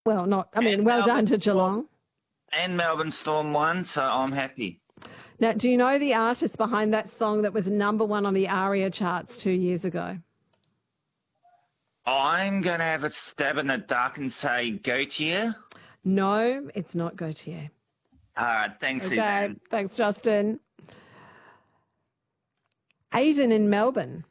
Well, not, I mean, well done to Geelong. And Melbourne Storm won, so I'm happy. Now, do you know the artist behind that song that was number one on the ARIA charts 2 years ago? I'm going to have a stab in the dark and say Gautier. No, it's not Gautier. All right, thanks, Okay, Suzanne. thanks, Justin. Aidan in Melbourne.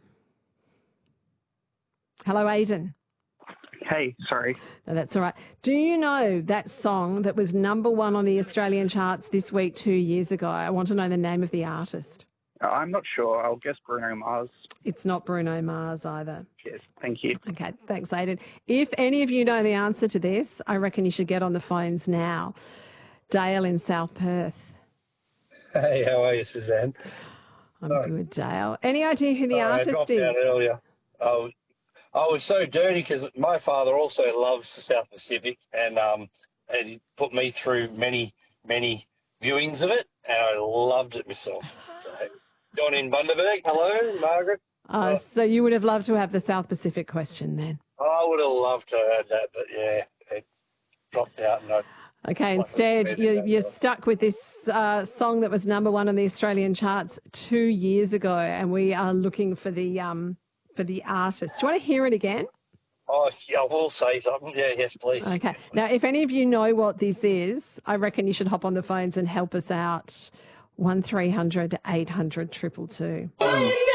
Hello, Aidan. Hey, sorry. No, that's all right. Do you know that song that was number one on the Australian charts this week 2 years ago? I want to know the name of the artist. I'm not sure. I'll guess Bruno Mars. It's not Bruno Mars either. Yes, thank you. Okay, thanks, Aidan. If any of you know the answer to this, I reckon you should get on the phones now. Dale in South Perth. Hey, how are you, Suzanne? I'm good, Dale. Any idea who the artist I dropped is? out earlier. I was so dirty because my father also loves the South Pacific, and he put me through many viewings of it, and I loved it myself. So, John in Bundaberg, hello, Margaret. So you would have loved to have the South Pacific question then. I would have loved to have had that, but yeah, it dropped out. And Okay, instead you're stuck with this song that was number one on the Australian charts 2 years ago, and we are looking for the artist. Do you want to hear it again? Oh, yeah, I will say something. Yeah, yes, please. Okay. Now, if any of you know what this is, I reckon you should hop on the phones and help us out. 1300 800 222.